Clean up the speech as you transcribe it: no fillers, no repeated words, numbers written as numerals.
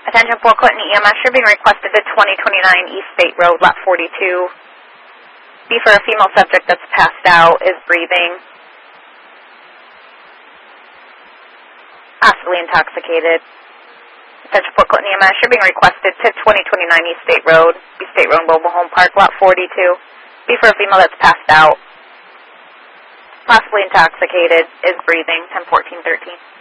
Attention Fort Clinton EMS, you're being requested to 2029 East State Road, lot 42. B for a female subject that's passed out, is breathing. Possibly intoxicated. Attention Fort Clinton EMS, you're being requested to 2029 East State Road, East State Road Mobile Home Park, lot 42. B for a female that's passed out. Possibly intoxicated, is breathing, 10-14-13.